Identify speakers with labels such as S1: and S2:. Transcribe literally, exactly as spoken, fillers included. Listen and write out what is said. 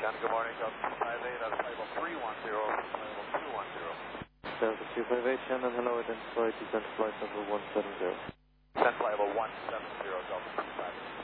S1: Gun, good morning, Delta two five eight, out of Flight three one zero, Flight two one zero.
S2: Delta two five eight, Shannon, hello, identify descent flight number one seven zero.
S1: Descent flight level one seven zero, Delta two five eight.